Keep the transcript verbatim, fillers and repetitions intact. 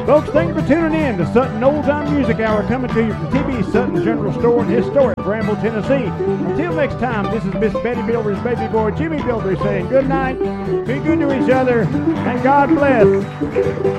Folks, thank you for tuning in to Sutton Old Time Music Hour, coming to you from T B Sutton General Store in historic Bramble, Tennessee. Until next time, this is Miss Betty Builder's baby boy, Jimmy Builder, saying good night, be good to each other, and God bless.